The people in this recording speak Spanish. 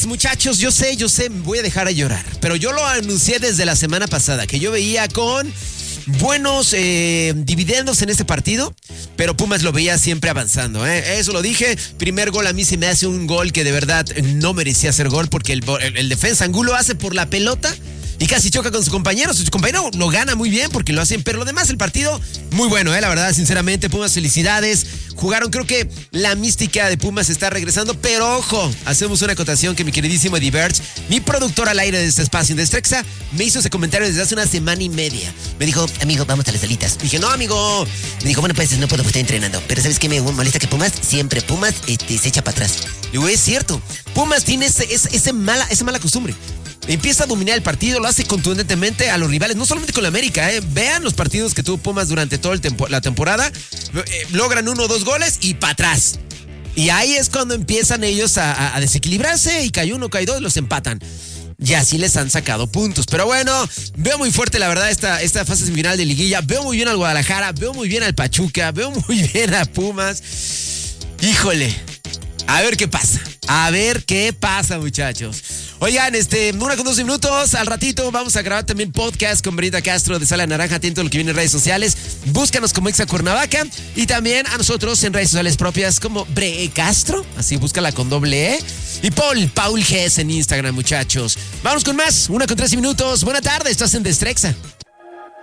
Pumas, muchachos, yo sé, me voy a dejar a llorar. Pero yo lo anuncié desde la semana pasada, que yo veía con buenos dividendos en este partido, pero Pumas lo veía siempre avanzando, ¿eh? Eso lo dije. Primer gol, a mí se me hace un gol que de verdad no merecía ser gol, porque el defensa Angulo hace por la pelota y casi choca con su compañero. Su compañero lo gana muy bien porque lo hacen, pero lo demás, el partido, muy bueno, la verdad, sinceramente. Pumas, felicidades. Jugaron, creo que la mística de Pumas está regresando, pero ojo, hacemos una acotación que mi queridísimo Eddie Birch, mi productor al aire de este espacio en Destrexa, me hizo ese comentario desde hace una semana y media. Me dijo, amigo, vamos a las salitas. Dije, no, amigo. Me dijo, bueno, pues no puedo, estar entrenando. Pero ¿sabes qué me molesta? Que Pumas, siempre Pumas se echa para atrás. Digo, es cierto. Pumas tiene esa mala costumbre. Empieza a dominar el partido, lo hace contundentemente a los rivales, no solamente con la América, vean los partidos que tuvo Pumas durante toda la temporada, logran 1 o 2 goles y para atrás. Y ahí es cuando empiezan ellos a desequilibrarse y cae 1, cae 2, los empatan. Y así les han sacado puntos. Pero bueno, veo muy fuerte la verdad esta fase semifinal de liguilla, veo muy bien al Guadalajara, veo muy bien al Pachuca, veo muy bien a Pumas. Híjole, a ver qué pasa, muchachos. Oigan, 1:12 minutos, al ratito vamos a grabar también podcast con Brenda Castro de Sala Naranja, atento a lo que viene en redes sociales. Búscanos como Exa Cuernavaca y también a nosotros en redes sociales propias como Bre Castro, así búscala con doble E. Y Paul G en Instagram, muchachos. Vamos con más, 1:13 minutos. Buena tarde, estás en Destrexa.